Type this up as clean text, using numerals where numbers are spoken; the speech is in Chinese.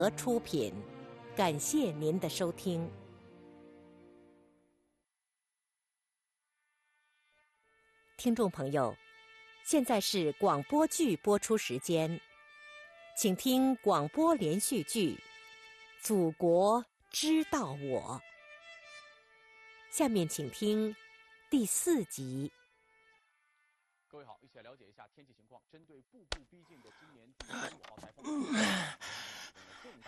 出品，感谢您的收听。听众朋友，现在是广播剧播出时间，请听广播连续剧《祖国知道我》。下面请听第4集。 各位好，一起来了解一下天气情况。针对步步逼近的今年第15号台风，重